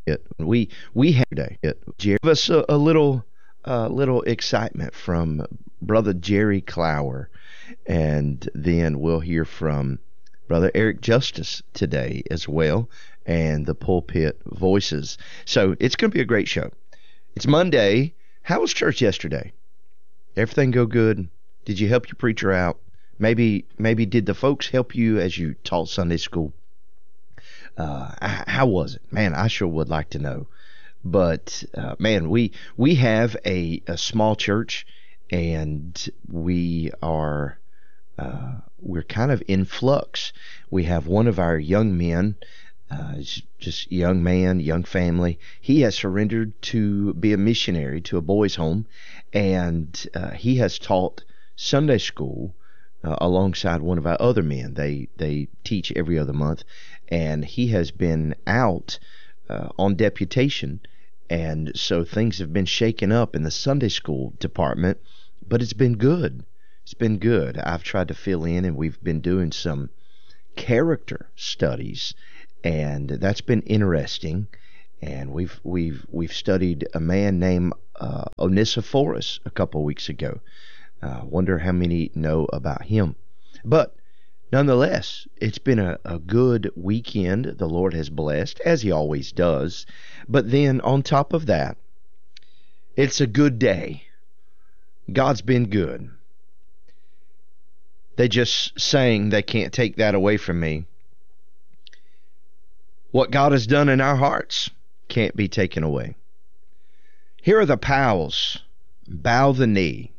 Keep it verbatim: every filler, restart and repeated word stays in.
it. We we have today. It give us a, a little uh, little excitement from Brother Jerry Clower, and then we'll hear from Brother Eric Justice today as well, and the Pulpit Voices. So it's going to be a great show. It's Monday. How was church yesterday? Everything go good? Did you help your preacher out? Maybe maybe did the folks help you as you taught Sunday school? Uh, how was it? Man, I sure would like to know. But uh, man, we we have a, a small church, and we are uh, we're kind of in flux. We have one of our young men, uh, just young man, young family. He has surrendered to be a missionary to a boys' home, and uh, he has taught Sunday school uh, alongside one of our other men. They they teach every other month, and he has been out uh, on deputation, and so things have been shaken up in the Sunday school department, but it's been good. It's been good. I've tried to fill in, and we've been doing some character studies, and that's been interesting. And we've we've we've studied a man named uh, Onesiphorus a couple weeks ago. Uh, wonder how many know about him. But nonetheless, it's been a, a good weekend. The Lord has blessed, as He always does. But then on top of that, it's a good day. God's been good. They just sang, they can't take that away from me. What God has done in our hearts can't be taken away. Here are the Powells. Bow the knee.